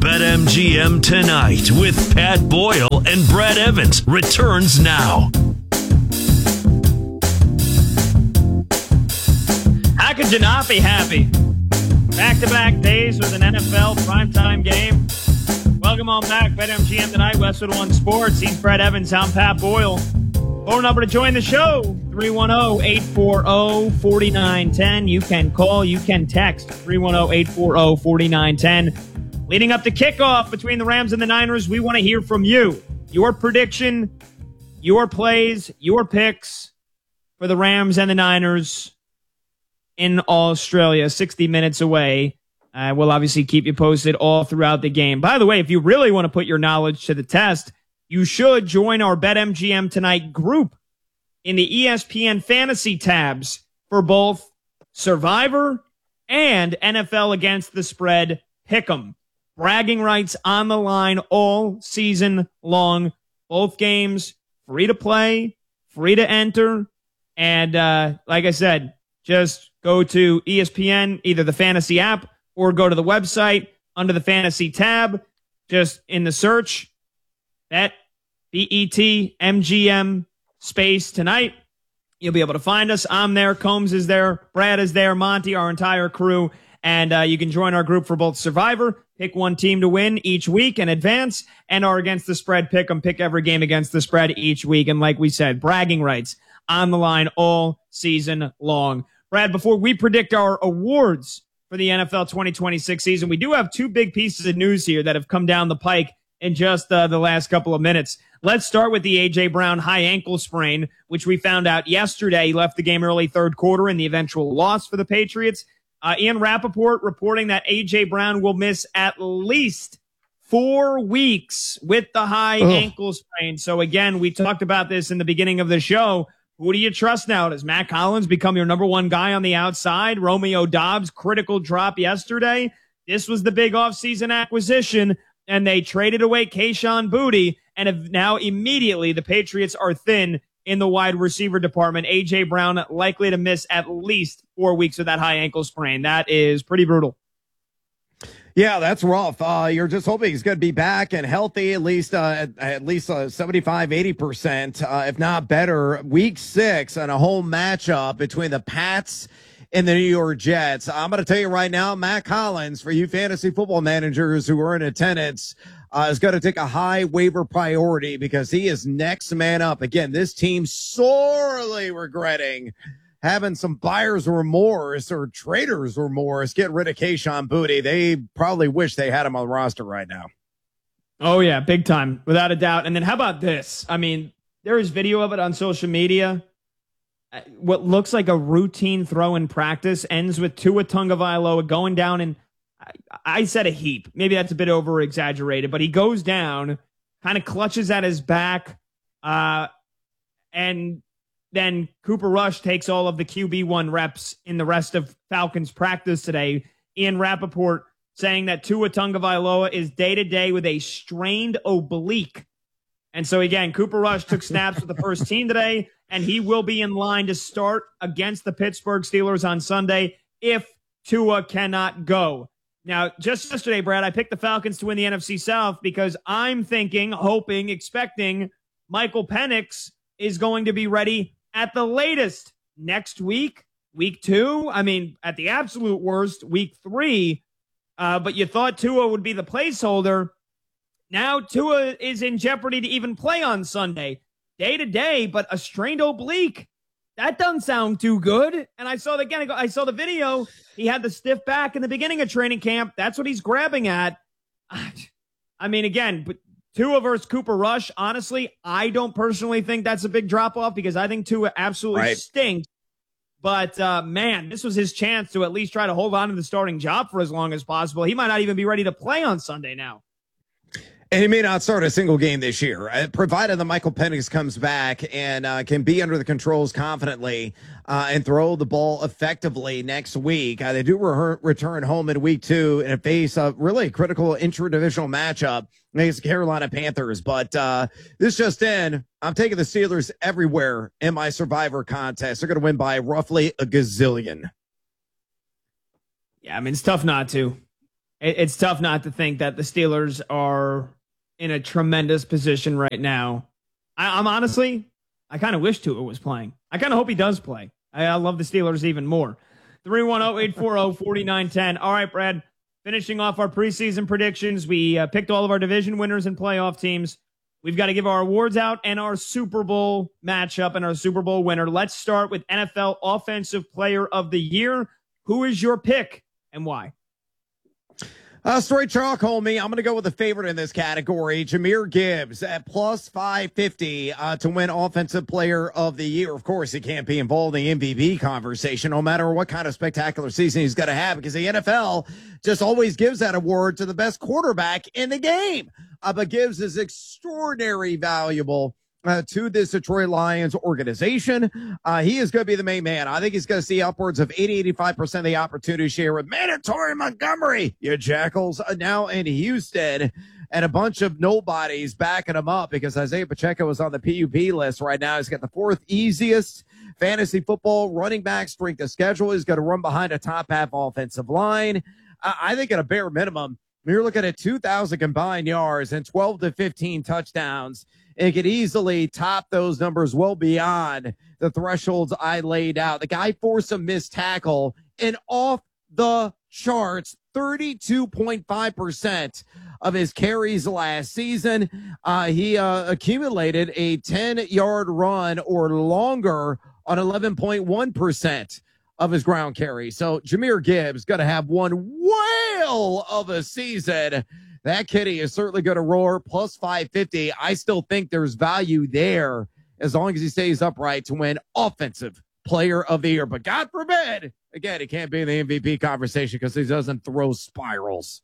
BetMGM Tonight with Pat Boyle and Brad Evans returns now. How could you not be happy? Back-to-back days with an NFL primetime game. Welcome on back. BetMGM Tonight, Westwood One Sports. He's Brad Evans. I'm Pat Boyle. Phone number to join the show, 310-840-4910. You can call, you can text, 310-840-4910. Leading up to kickoff between the Rams and the Niners, we want to hear from you. Your prediction, your plays, your picks for the Rams and the Niners in Australia, 60 minutes away. We'll obviously keep you posted all throughout the game. By the way, if you really want to put your knowledge to the test, you should join our BetMGM Tonight group in the ESPN Fantasy tabs for both Survivor and NFL Against the Spread Pick'em. Bragging rights on the line all season long. Both games free to play, free to enter. And like I said, just go to ESPN, either the fantasy app or go to the website under the fantasy tab. Just in the search, BETMGM space tonight. You'll be able to find us. I'm there. Combs is there. Brad is there. Monty, our entire crew. And you can join our group for both Survivor, pick one team to win each week and advance, and our Against the Spread pick 'em, pick every game against the spread each week. And like we said, bragging rights on the line all season long. Brad, before we predict our awards for the NFL 2026 season, we do have two big pieces of news here that have come down the pike in just the last couple of minutes. Let's start with the A.J. Brown high ankle sprain, which we found out yesterday. He left the game early third quarter in the eventual loss for the Patriots. Ian Rappaport reporting that A.J. Brown will miss at least 4 weeks with the high ankle sprain. So again, we talked about this in the beginning of the show. Who do you trust now? Does Matt Collins become your number one guy on the outside? Romeo Doubs, critical drop yesterday. This was the big offseason acquisition, and they traded away Kayshon Boutte, and have now immediately the Patriots are thin in the wide receiver department. A.J. Brown likely to miss at least 4 weeks with that high ankle sprain. That is pretty brutal. Yeah, that's rough. You're just hoping he's going to be back and healthy, at least 75, 80%, if not better. Week 6 and a home matchup between the Pats and the New York Jets. I'm going to tell you right now, Matt Collins, for you fantasy football managers who are in attendance, is going to take a high waiver priority because he is next man up. Again, this team sorely regretting having some buyer's remorse or trader's remorse, get rid of Kayshon Boutte. They probably wish they had him on the roster right now. Oh, yeah, big time, without a doubt. And then how about this? I mean, there is video of it on social media. What looks like a routine throw in practice ends with Tua Tagovailoa going down, and I said a heap. Maybe that's a bit over exaggerated, but he goes down, kind of clutches at his back, and then Cooper Rush takes all of the QB1 reps in the rest of Falcons practice today. Ian Rappaport saying that Tua Tagovailoa is day-to-day with a strained oblique. And so, again, Cooper Rush took snaps with the first team today, and he will be in line to start against the Pittsburgh Steelers on Sunday if Tua cannot go. Now, just yesterday, Brad, I picked the Falcons to win the NFC South because I'm thinking, hoping, expecting Michael Penix is going to be ready at the latest next week, week 2. I mean, at the absolute worst, week 3. But you thought Tua would be the placeholder. Now Tua is in jeopardy to even play on Sunday. Day to day, but a strained oblique. That doesn't sound too good. And I saw the video. He had the stiff back in the beginning of training camp. That's what he's grabbing at. I mean, again, but Tua versus Cooper Rush, honestly, I don't personally think that's a big drop-off because I think Tua absolutely stinks. But, man, this was his chance to at least try to hold on to the starting job for as long as possible. He might not even be ready to play on Sunday now. And he may not start a single game this year, provided that Michael Penix comes back and can be under the controls confidently and throw the ball effectively next week. They do return home in week 2 and face a really critical intra-divisional matchup against the Carolina Panthers. But this just in, I'm taking the Steelers everywhere in my Survivor contest. They're going to win by roughly a gazillion. Yeah, I mean, it's tough not to. It's tough not to think that the Steelers are in a tremendous position right now. I'm honestly, I kind of wish Tua was playing. I kind of hope he does play. I love the Steelers even more. 310-840-4910. All right, Brad, finishing off our preseason predictions. We picked all of our division winners and playoff teams. We've got to give our awards out and our Super Bowl matchup and our Super Bowl winner. Let's start with NFL Offensive Player of the Year. Who is your pick and why? Straight chalk, homie. I'm going to go with the favorite in this category, Jahmyr Gibbs, at plus 550 to win Offensive Player of the Year. Of course, he can't be involved in the MVP conversation, no matter what kind of spectacular season he's going to have, because the NFL just always gives that award to the best quarterback in the game. But Gibbs is extraordinarily valuable to this Detroit Lions organization. He is going to be the main man. I think he's going to see upwards of 85% of the opportunity share with mandatory Montgomery, you jackals, now in Houston, and a bunch of nobodies backing him up because Isaiah Pacheco is on the PUP list right now. He's got the fourth easiest fantasy football running back strength of schedule. He's going to run behind a top half offensive line. I think at a bare minimum, you're looking at 2,000 combined yards and 12 to 15 touchdowns. It could easily top those numbers well beyond the thresholds I laid out. The guy forced a missed tackle and off the charts 32.5% of his carries last season. He accumulated a 10-yard run or longer on 11.1% of his ground carries. So Jahmyr Gibbs going to have one whale of a season. That kitty is certainly going to roar, plus 550. I still think there's value there as long as he stays upright to win Offensive Player of the Year. But God forbid, again, he can't be in the MVP conversation because he doesn't throw spirals.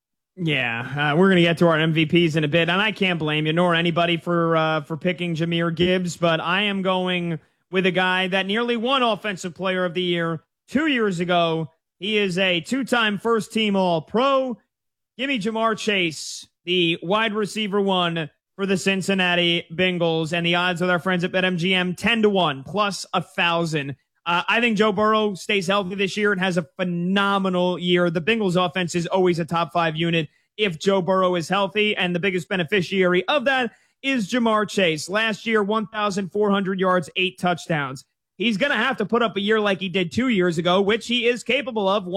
Yeah, we're going to get to our MVPs in a bit, and I can't blame you nor anybody for picking Jahmyr Gibbs, but I am going with a guy that nearly won Offensive Player of the Year 2 years ago. He is a two-time first-team All-Pro. Give me Jamar Chase, the wide receiver one for the Cincinnati Bengals, and the odds with our friends at BetMGM 10-1 plus 1,000. I think Joe Burrow stays healthy this year and has a phenomenal year. The Bengals offense is always a top 5 unit if Joe Burrow is healthy, and the biggest beneficiary of that is Jamar Chase. Last year, 1,400 yards, 8 touchdowns. He's going to have to put up a year like he did 2 years ago, which he is capable of,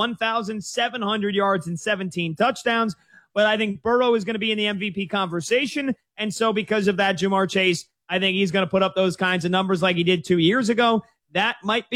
1,700 yards and 17 touchdowns. But I think Burrow is going to be in the MVP conversation. And so because of that, Jamar Chase, I think he's going to put up those kinds of numbers like he did 2 years ago. That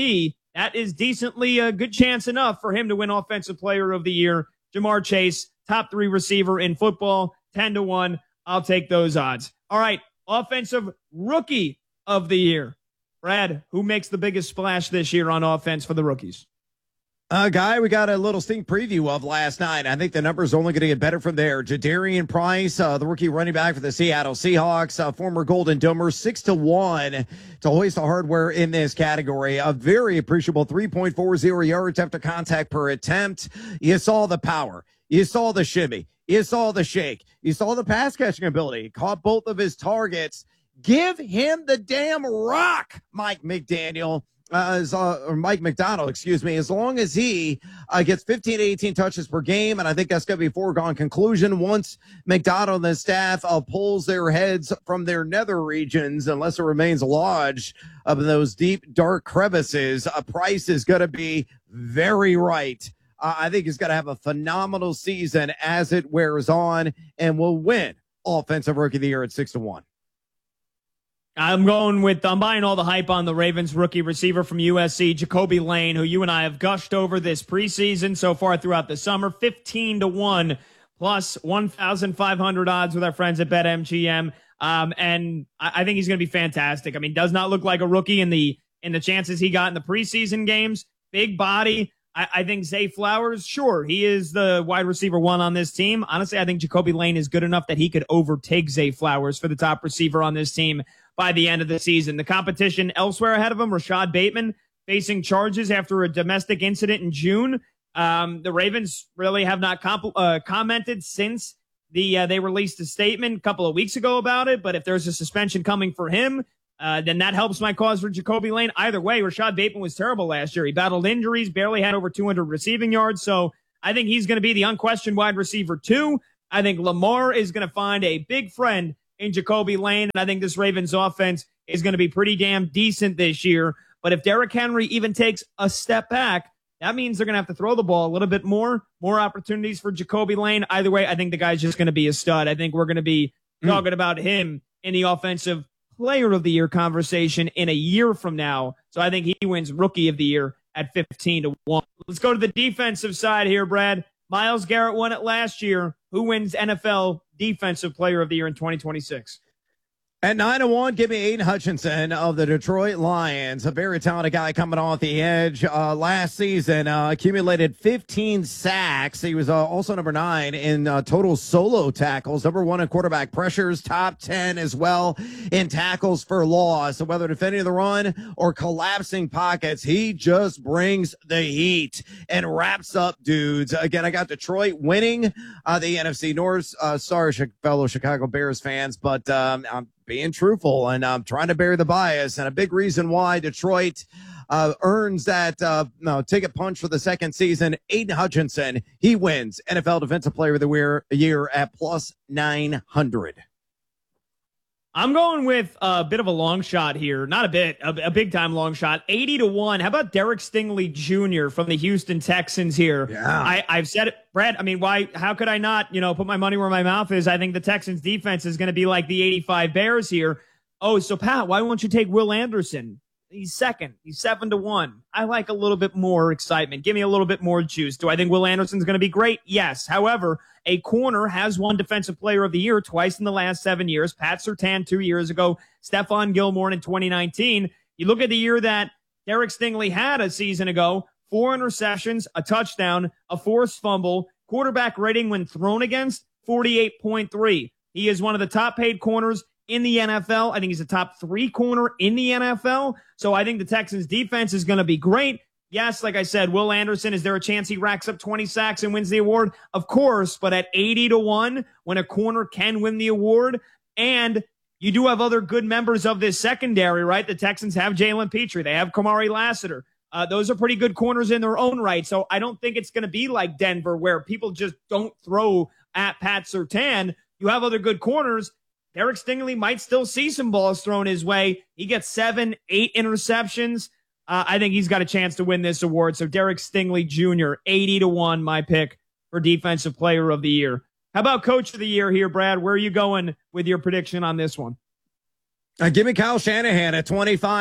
is decently a good chance enough for him to win Offensive Player of the Year. Jamar Chase, top 3 receiver in football, 10-1. I'll take those odds. All right, Offensive Rookie of the Year. Brad, who makes the biggest splash this year on offense for the rookies? A guy we got a little sneak preview of last night. I think the number's only going to get better from there. Jadarian Price, the rookie running back for the Seattle Seahawks, former Golden Domer, 6-1 to hoist the hardware in this category. A very appreciable 3.40 yards after contact per attempt. You saw the power. You saw the shimmy. You saw the shake. You saw the pass catching ability. He caught both of his targets. Give him the damn rock, Mike McDaniel. Or Mike McDonald, excuse me, as long as he gets 15 to 18 touches per game. And I think that's going to be a foregone conclusion once McDonald and his staff pulls their heads from their nether regions, unless it remains lodged up in those deep, dark crevices. Price is going to be very right. I think he's going to have a phenomenal season as it wears on and will win Offensive Rookie of the Year at 6-1. I'm buying all the hype on the Ravens rookie receiver from USC, Jacoby Lane, who you and I have gushed over this preseason so far throughout the summer. 15-1 plus 1,500 odds with our friends at BetMGM. And I think he's going to be fantastic. I mean, does not look like a rookie in the chances he got in the preseason games. Big body. I think Zay Flowers, sure, he is the wide receiver one on this team. Honestly, I think Jacoby Lane is good enough that he could overtake Zay Flowers for the top receiver on this team by the end of the season. The competition elsewhere ahead of him, Rashad Bateman, facing charges after a domestic incident in June. The Ravens really have not commented since they released a statement a couple of weeks ago about it. But if there's a suspension coming for him, then that helps my cause for Jacoby Lane. Either way, Rashad Bateman was terrible last year. He battled injuries, barely had over 200 receiving yards. So I think he's going to be the unquestioned wide receiver 2. I think Lamar is going to find a big friend in Jacoby Lane, and I think this Ravens offense is going to be pretty damn decent this year. But if Derrick Henry even takes a step back, that means they're going to have to throw the ball a little bit more opportunities for Jacoby Lane. Either way, I think the guy's just going to be a stud. I think we're going to be talking about him in the offensive player of the year conversation in a year from now. So I think he wins rookie of the year at 15-1. Let's go to the defensive side here, Brad. Myles Garrett won it last year. Who wins NFL Defensive Player of the Year in 2026? At 9-1, give me Aiden Hutchinson of the Detroit Lions, a very talented guy coming off the edge. Last season, accumulated 15 sacks. He was also number 9 in total solo tackles, number 1 in quarterback pressures, top 10 as well in tackles for loss. So whether defending the run or collapsing pockets, he just brings the heat and wraps up dudes. Again, I got Detroit winning the NFC North. Sorry, fellow Chicago Bears fans, but I'm being truthful, and I'm trying to bury the bias. And a big reason why Detroit earns that ticket punch for the second season, Aiden Hutchinson, he wins NFL Defensive Player of the Year at plus 900. I'm going with a bit of a long shot here. Not a bit, a big-time long shot. 80-1. How about Derek Stingley Jr. from the Houston Texans here? Yeah. I've said it, Brad. I mean, why? How could I not, put my money where my mouth is? I think the Texans defense is going to be like the 85 Bears here. Oh, so Pat, why won't you take Will Anderson? He's second. He's 7-1. I like a little bit more excitement. Give me a little bit more juice. Do I think Will Anderson's going to be great? Yes. However, a corner has won Defensive Player of the Year twice in the last 7 years. Pat Surtain 2 years ago. Stephon Gilmore in 2019. You look at the year that Derek Stingley had a season ago, 4 interceptions, a touchdown, a forced fumble, quarterback rating when thrown against, 48.3. He is one of the top paid corners in the NFL. I think he's a top 3 corner in the NFL. So I think the Texans defense is going to be great. Yes, like I said, Will Anderson, is there a chance he racks up 20 sacks and wins the award? Of course, but at 80-1, when a corner can win the award, and you do have other good members of this secondary, right? The Texans have Jalen Petrie. They have Kamari Lassiter. Those are pretty good corners in their own right. So I don't think it's going to be like Denver where people just don't throw at Pat Surtain. You have other good corners. Derek Stingley might still see some balls thrown his way. He gets 7, 8 interceptions. I think he's got a chance to win this award. So Derek Stingley Jr., 80-1, my pick for Defensive Player of the Year. How about Coach of the Year here, Brad? Where are you going with your prediction on this one? Give me Kyle Shanahan at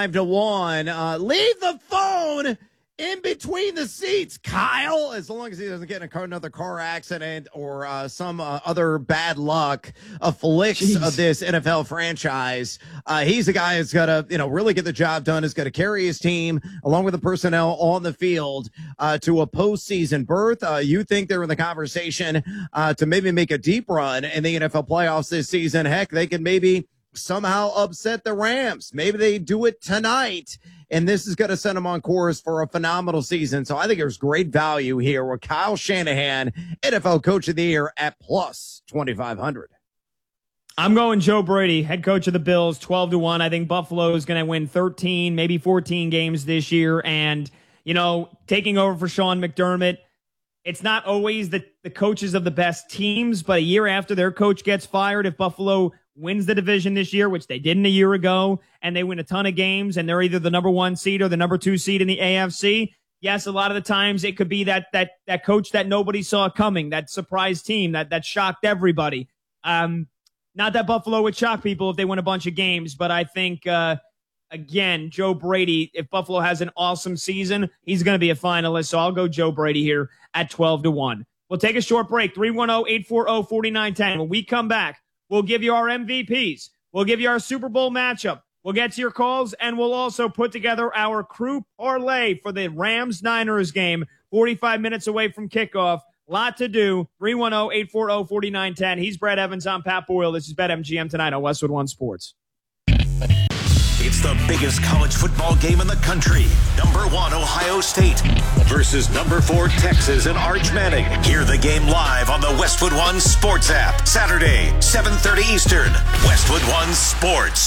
25-1. Leave the phone in between the seats, Kyle, as long as he doesn't get in another car accident or some other bad luck afflicts this NFL franchise. He's a guy who's got to, really get the job done, is going to carry his team along with the personnel on the field to a postseason berth. You think they're in the conversation to maybe make a deep run in the NFL playoffs this season? Heck, they can maybe somehow upset the Rams. Maybe they do it tonight, and this is going to send them on course for a phenomenal season. So I think there's great value here with Kyle Shanahan, NFL Coach of the Year at plus 2,500. I'm going Joe Brady, head coach of the Bills, 12-1. I think Buffalo is going to win 13, maybe 14 games this year. And, taking over for Sean McDermott, it's not always the coaches of the best teams, but a year after their coach gets fired, if Buffalo wins the division this year, which they didn't a year ago, and they win a ton of games, and they're either the number 1 seed or the number 2 seed in the AFC, yes, a lot of the times it could be that coach that nobody saw coming, that surprise team that shocked everybody. Not that Buffalo would shock people if they win a bunch of games, but I think, again, Joe Brady, if Buffalo has an awesome season, he's going to be a finalist, so I'll go Joe Brady here at 12-1. We'll take a short break, 310-840-4910. When we come back, we'll give you our MVPs. We'll give you our Super Bowl matchup. We'll get to your calls, and we'll also put together our crew parlay for the Rams-Niners game, 45 minutes away from kickoff. Lot to do. 310-840-4910. He's Brad Evans. I'm Pat Boyle. This is BetMGM tonight on Westwood One Sports. It's the biggest college football game in the country. Number 1, Ohio State versus number 4, Texas and Arch Manning. Hear the game live on the Westwood One Sports app. Saturday, 7:30 Eastern. Westwood One Sports.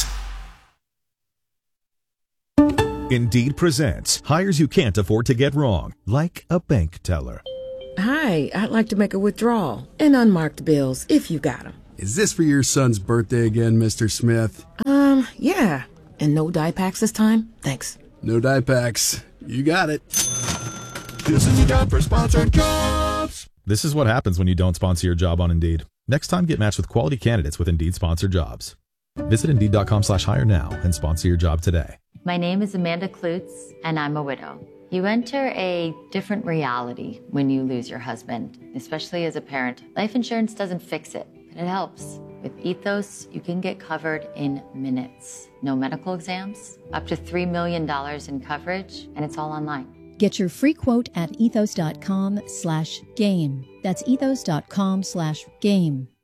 Indeed presents hires you can't afford to get wrong, like a bank teller. Hi, I'd like to make a withdrawal. And unmarked bills, if you got them. Is this for your son's birthday again, Mr. Smith? Yeah. And no dye packs this time? Thanks. No dye packs. You got it. This is a job for Sponsored Jobs. This is what happens when you don't sponsor your job on Indeed. Next time, get matched with quality candidates with Indeed Sponsored Jobs. Visit Indeed.com/hire now and sponsor your job today. My name is Amanda Klutz, and I'm a widow. You enter a different reality when you lose your husband, especially as a parent. Life insurance doesn't fix it, but it helps. With Ethos, you can get covered in minutes. No medical exams, up to $3 million in coverage, and it's all online. Get your free quote at ethos.com/game. That's ethos.com/game.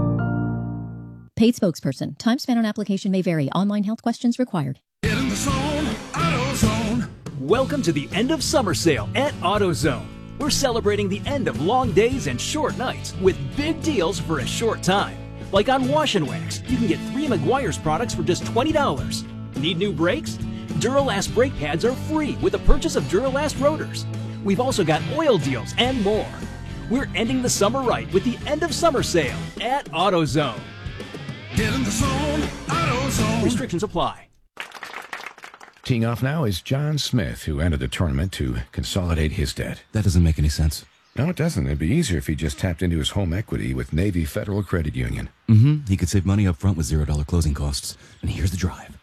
Paid spokesperson. Time spent on application may vary. Online health questions required. Get in the zone, AutoZone. Welcome to the end of summer sale at AutoZone. We're celebrating the end of long days and short nights with big deals for a short time. Like on Wash and Wax, you can get 3 Meguiar's products for just $20. Need new brakes? Duralast brake pads are free with the purchase of Duralast rotors. We've also got oil deals and more. We're ending the summer right with the end of summer sale at AutoZone. Get in the zone, AutoZone. Restrictions apply. Teeing off now is John Smith, who entered the tournament to consolidate his debt. That doesn't make any sense. No, it doesn't. It'd be easier if he just tapped into his home equity with Navy Federal Credit Union. He could save money up front with $0 closing costs. And here's the drive.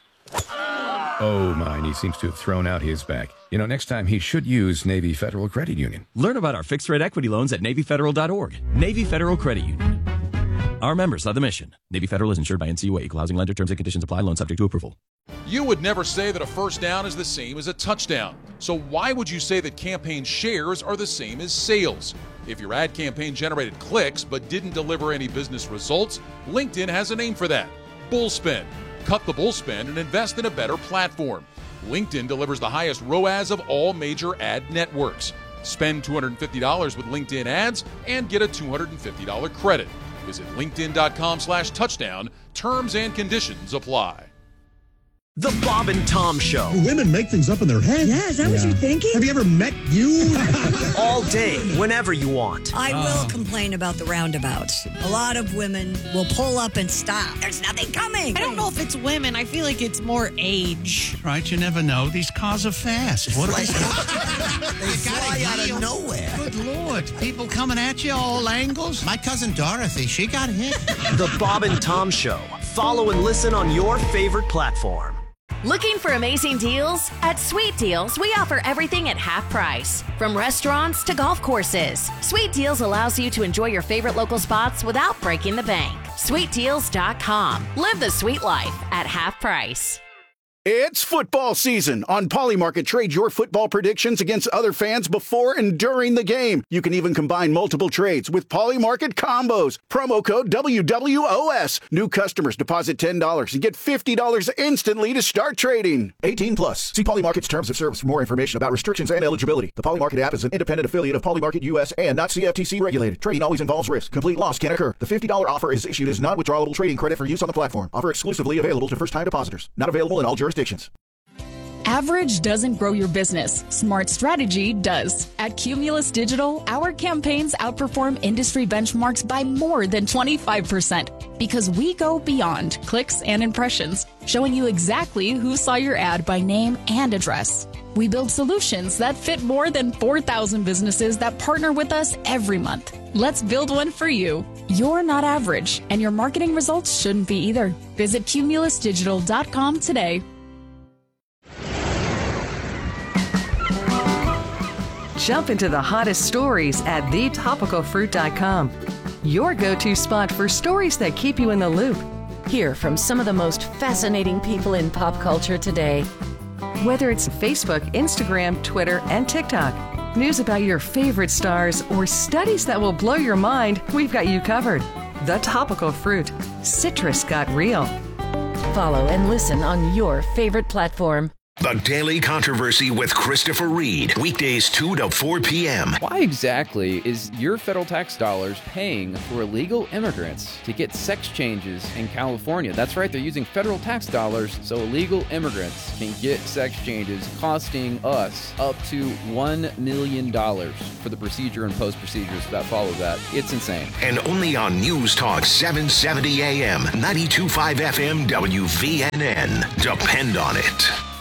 Oh, mine. He seems to have thrown out his back. You know, next time he should use Navy Federal Credit Union. Learn about our fixed-rate equity loans at NavyFederal.org. Navy Federal Credit Union. Our members are the mission. Navy Federal is insured by NCUA. Equal housing lender. Terms and conditions apply. Loan subject to approval. You would never say that a first down is the same as a touchdown. So why would you say that campaign shares are the same as sales? If your ad campaign generated clicks but didn't deliver any business results, LinkedIn has a name for that. Bullspend. Cut the bullspend and invest in a better platform. LinkedIn delivers the highest ROAS of all major ad networks. Spend $250 with LinkedIn ads and get a $250 credit. Visit linkedin.com/touchdown. Terms and conditions apply. The Bob and Tom Show. Women make things up in their head. Yeah, is that what you're thinking? Have you ever met you? All day, whenever you want. I will complain about the roundabouts. A lot of women will pull up and stop. There's nothing coming. I don't know if it's women. I feel like it's more age. Right, you never know. These cars are fast. What They fly out of nowhere. Good Lord. People coming at you all angles. My cousin Dorothy, she got hit. The Bob and Tom Show. Follow and listen on your favorite platform. Looking for amazing deals? At Sweet Deals, we offer everything at half price. From restaurants to golf courses, Sweet Deals allows you to enjoy your favorite local spots without breaking the bank. SweetDeals.com. Live the sweet life at half price. It's football season. On Polymarket, trade your football predictions against other fans before and during the game. You can even combine multiple trades with Polymarket combos. Promo code WWOS. New customers deposit $10 and get $50 instantly to start trading. 18 plus. See Polymarket's terms of service for more information about restrictions and eligibility. The Polymarket app is an independent affiliate of Polymarket US and not CFTC regulated. Trading always involves risk. Complete loss can occur. The $50 offer is issued as non-withdrawable trading credit for use on the platform. Offer exclusively available to first-time depositors. Not available in all jurisdictions. Average doesn't grow your business. Smart strategy does. At Cumulus Digital, our campaigns outperform industry benchmarks by more than 25% because we go beyond clicks and impressions, showing you exactly who saw your ad by name and address. We build solutions that fit more than 4,000 businesses that partner with us every month. Let's build one for you. You're not average, and your marketing results shouldn't be either. Visit cumulusdigital.com today. Jump into the hottest stories at thetopicalfruit.com. Your go-to spot for stories that keep you in the loop. Hear from some of the most fascinating people in pop culture today. Whether it's Facebook, Instagram, Twitter, and TikTok, news about your favorite stars, or studies that will blow your mind, we've got you covered. The Topical Fruit. Citrus got real. Follow and listen on your favorite platform. The Daily Controversy with Christopher Reed. Weekdays 2 to 4 p.m. Why exactly is your federal tax dollars paying for illegal immigrants to get sex changes in California? That's right, they're using federal tax dollars so illegal immigrants can get sex changes, costing us up to $1 million for the procedure and post-procedures that follow that. It's insane. And only on News Talk 770 AM, 92.5 FM, WVNN. Depend on it.